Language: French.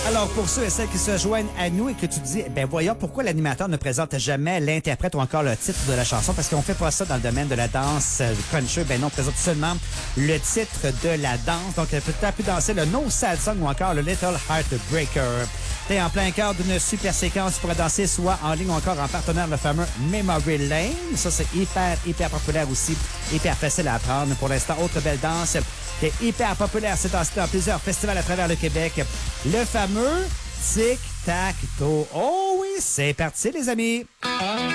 Alors, pour ceux et celles qui se joignent à nous et que tu dis, ben voyons pourquoi l'animateur ne présente jamais l'interprète ou encore le titre de la chanson, parce qu'on fait pas ça dans le domaine de la danse country. Ben non, on présente seulement le titre de la danse. Donc, peut-être pu danser le No Sad Song ou encore le Little Heartbreaker. T'es en plein cœur d'une super séquence. Tu pourrais danser soit en ligne ou encore en partenaire, le fameux Memory Lane. Ça, c'est hyper populaire aussi. Hyper facile à apprendre. Pour l'instant, autre belle danse qui est hyper populaire. C'est dans plusieurs festivals à travers le Québec. Le fameux Tic-Tac-Toe. Oh oui, c'est parti, les amis.